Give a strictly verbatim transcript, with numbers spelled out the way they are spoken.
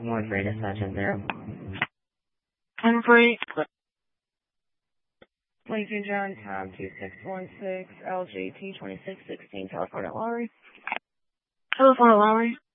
One free to session zero. I'm free. twenty-two John, Tom two six one six, L J T twenty-six sixteen, California Lowry. California Lowry.